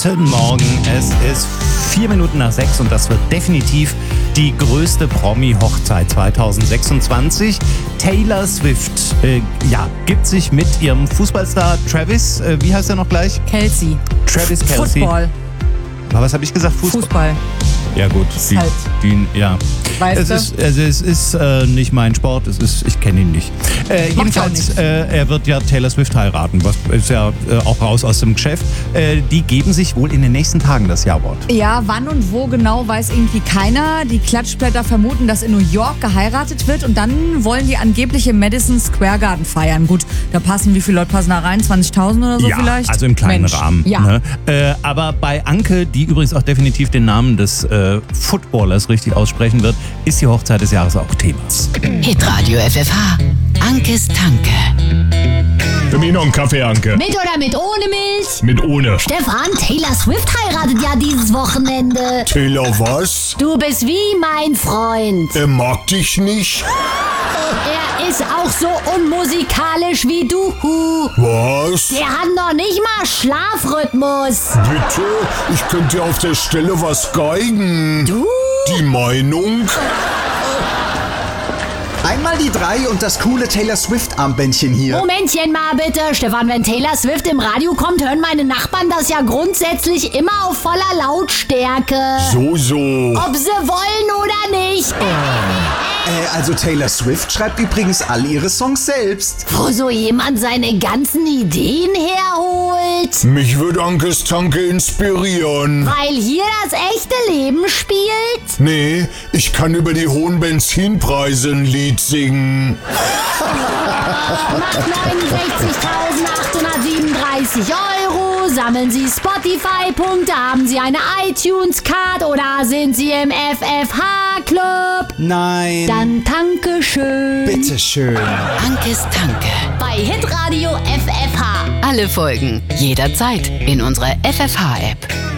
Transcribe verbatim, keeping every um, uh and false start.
Guten Morgen, es ist vier Minuten nach sechs und das wird definitiv die größte Promi-Hochzeit zwanzig sechsundzwanzig. Taylor Swift äh, ja, gibt sich mit ihrem Fußballstar Travis, äh, wie heißt er noch gleich? Kelce. Travis Kelce. Football. Aber was habe ich gesagt? Fußball. Fußball. Ja gut, die, halt. die, ja. Weißt es du? ist, also es ist äh, nicht mein Sport, es ist, ich kenne ihn nicht. Äh, jedenfalls, äh, er wird ja Taylor Swift heiraten, was ist ja äh, auch raus aus dem Geschäft. Äh, die geben sich wohl in den nächsten Tagen das Jawort. Ja, wann und wo genau weiß irgendwie keiner. Die Klatschblätter vermuten, dass in New York geheiratet wird und dann wollen die angeblich im Madison Square Garden feiern. Gut, da passen, wie viele Leute passen da rein? zwanzigtausend oder so ja, vielleicht? Also im kleinen Mensch. Rahmen. Ja. Ne? Äh, aber bei Anke, die übrigens auch definitiv den Namen des äh, Footballers richtig aussprechen wird, ist die Hochzeit des Jahres auch Thema. Hitradio F F H. Ankes Tanke. Für mich noch einen Kaffee, Anke. Mit oder mit ohne Milch? Mit ohne. Stefan, Taylor Swift heiratet ja dieses Wochenende. Taylor was? Du bist wie mein Freund. Er mag dich nicht? Er ist auch so unmusikalisch wie du. Was? Der hat noch nicht mal Schlafrhythmus. Bitte? Ich könnte dir auf der Stelle was geigen. Du? Die Meinung? Einmal die drei und das coole Taylor Swift-Armbändchen hier. Momentchen mal bitte. Stefan, wenn Taylor Swift im Radio kommt, hören meine Nachbarn das ja grundsätzlich immer auf voller Lautstärke. So, so. Ob sie wollen oder nicht. Äh, also Taylor Swift schreibt übrigens all ihre Songs selbst. Wo so jemand seine ganzen Ideen herholt. Mich würde Ankes Tanke inspirieren. Weil hier das echte Leben spielt? Nee, ich kann über die hohen Benzinpreise ein Lied singen. Macht neunundsechzigtausendachthundertsiebenunddreißig Euro. Sammeln Sie Spotify-Punkte, haben Sie eine iTunes-Card oder sind Sie im F F H-Club? Nein. Dann danke schön. Bitteschön. Ankes Tanke. Bei Hitradio F F H. Alle Folgen jederzeit in unserer F F H-App.